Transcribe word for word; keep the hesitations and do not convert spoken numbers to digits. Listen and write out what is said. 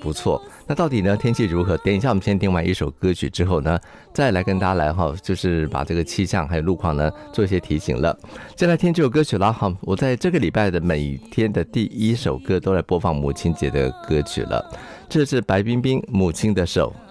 不错。那到底呢天气如何？等一下我们先听完一首歌曲之后呢，再来跟大家来哈，就是把这个气象还有路况呢做一些提醒了。再来听这首歌曲啦哈，我在这个礼拜的每天的第一首歌都来播放母亲节的歌曲了，这是白冰冰《母亲的手》。